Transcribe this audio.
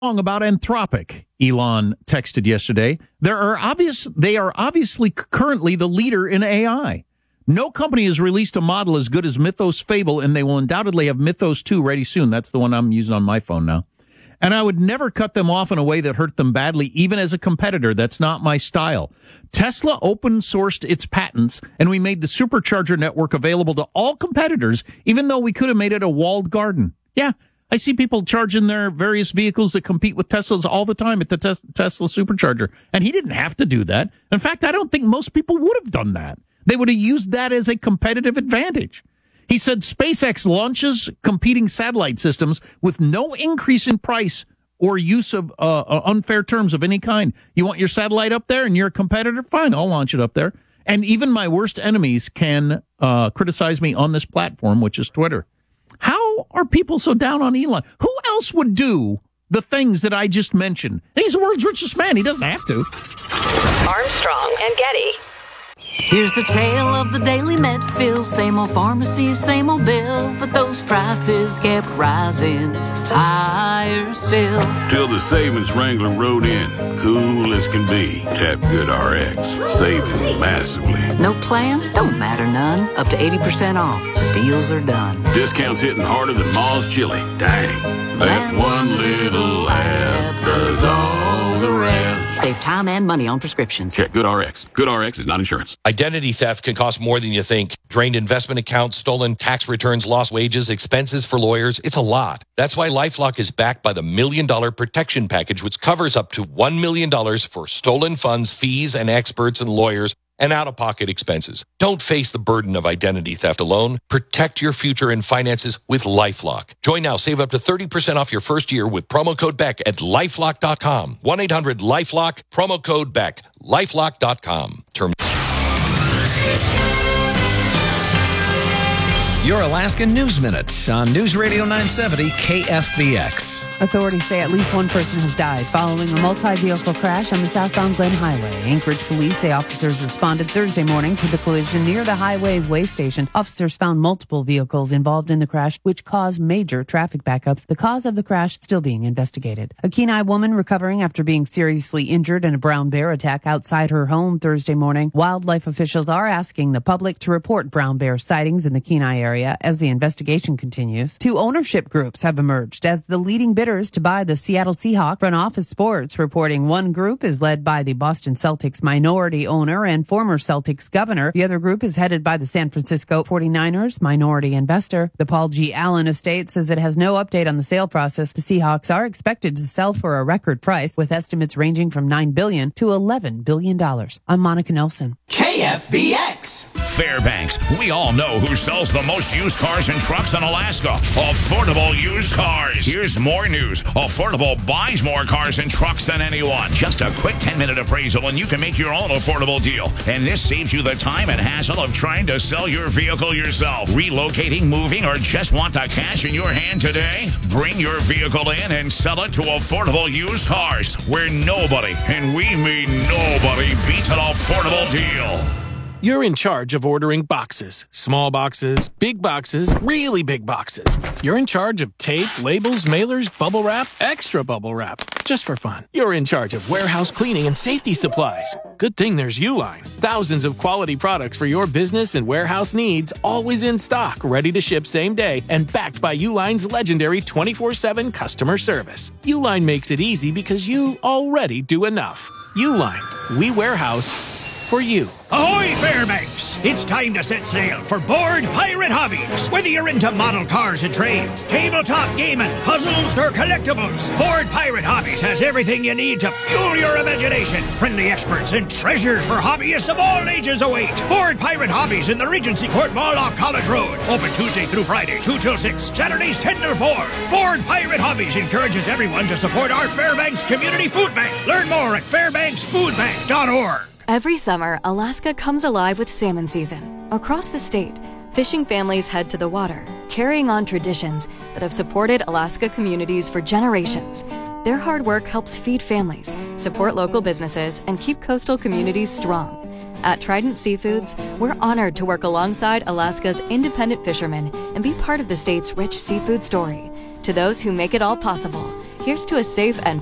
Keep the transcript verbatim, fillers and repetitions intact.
About Anthropic, Elon texted yesterday. There are obvious they are obviously currently the leader in A I. No company has released a model as good as Mythos Fable, and they will undoubtedly have Mythos two ready soon. That's the one I'm using on my phone now. And I would never cut them off in a way that hurt them badly, even as a competitor. That's not my style. Tesla open sourced its patents, and we made the supercharger network available to all competitors, even though we could have made it a walled garden. Yeah. I see people charging their various vehicles that compete with Teslas all the time at the tes- Tesla supercharger. And he didn't have to do that. In fact, I don't think most people would have done that. They would have used that as a competitive advantage. He said SpaceX launches competing satellite systems with no increase in price or use of uh, unfair terms of any kind. You want your satellite up there and you're a competitor? Fine, I'll launch it up there. And even my worst enemies can uh, criticize me on this platform, which is Twitter. How are people so down on Elon? Who else would do the things that I just mentioned? And he's the world's richest man. He doesn't have to. Armstrong and Getty. Here's the tale of the daily Medfill. Same old pharmacy, same old bill. But those prices kept rising higher still. Till the savings wrangler rode in. Cool as can be. Tap GoodRx. Saving massively. No plan? Don't matter none. Up to eighty percent off. The deals are done. Discounts hitting harder than Ma's chili. Dang. That one little app does all the rest. Save time and money on prescriptions. Check GoodRx. GoodRx is not insurance. Identity theft can cost more than you think. Drained investment accounts, stolen tax returns, lost wages, expenses for lawyers. It's a lot. That's why LifeLock is backed by the Million Dollar Protection Package, which covers up to one million dollars for stolen funds, fees, and experts and lawyers, and out-of-pocket expenses. Don't face the burden of identity theft alone. Protect your future and finances with LifeLock. Join now. Save up to thirty percent off your first year with promo code Beck at lifelock dot com. one eight hundred lifelock, promo code Beck, lifelock dot com. Term- Your Alaska News Minute on News Radio nine seventy K F B X. Authorities say at least one person has died following a multi-vehicle crash on the southbound Glen Highway. Anchorage police say officers responded Thursday morning to the collision near the highway's way station. Officers found multiple vehicles involved in the crash, which caused major traffic backups. The cause of the crash still being investigated. A Kenai woman recovering after being seriously injured in a brown bear attack outside her home Thursday morning. Wildlife officials are asking the public to report brown bear sightings in the Kenai area as the investigation continues. Two ownership groups have emerged as the leading bidders to buy the Seattle Seahawks. Front Office Sports reporting one group is led by the Boston Celtics minority owner and former Celtics governor. The other group is headed by the San Francisco forty-niners minority investor. The Paul G. Allen estate says it has no update on the sale process. The Seahawks are expected to sell for a record price, with estimates ranging from nine billion dollars to eleven billion dollars. I'm Monica Nelson. K F B X. Fairbanks. We all know who sells the most used cars and trucks in Alaska. Affordable Used Cars. Here's more news. Affordable buys more cars and trucks than anyone. Just a quick ten-minute appraisal and you can make your own affordable deal. And this saves you the time and hassle of trying to sell your vehicle yourself. Relocating, moving, or just want the cash in your hand today? Bring your vehicle in and sell it to Affordable Used Cars, where nobody, and we mean nobody, beats an affordable deal. You're in charge of ordering boxes. Small boxes, big boxes, really big boxes. You're in charge of tape, labels, mailers, bubble wrap, extra bubble wrap. Just for fun. You're in charge of warehouse cleaning and safety supplies. Good thing there's Uline. Thousands of quality products for your business and warehouse needs, always in stock, ready to ship same day, and backed by Uline's legendary twenty-four seven customer service. Uline makes it easy because you already do enough. Uline. We warehouse for you. Ahoy, Fairbanks! It's time to set sail for Board Pirate Hobbies. Whether you're into model cars and trains, tabletop gaming, puzzles, or collectibles, Board Pirate Hobbies has everything you need to fuel your imagination. Friendly experts and treasures for hobbyists of all ages await. Board Pirate Hobbies in the Regency Court Mall off College Road. Open Tuesday through Friday, two till six. Saturdays, ten to four. Board Pirate Hobbies encourages everyone to support our Fairbanks Community Food Bank. Learn more at fairbanks food bank dot org. Every summer, Alaska comes alive with salmon season. Across the state, fishing families head to the water, carrying on traditions that have supported Alaska communities for generations. Their hard work helps feed families, support local businesses, and keep coastal communities strong. At Trident Seafoods, we're honored to work alongside Alaska's independent fishermen and be part of the state's rich seafood story. To those who make it all possible, Here's to a safe and